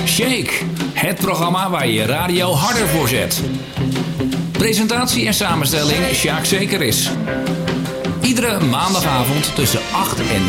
Shake, het programma waar je radio harder voor zet. Presentatie en samenstelling Sjaak Zekeris. Iedere maandagavond tussen 8 en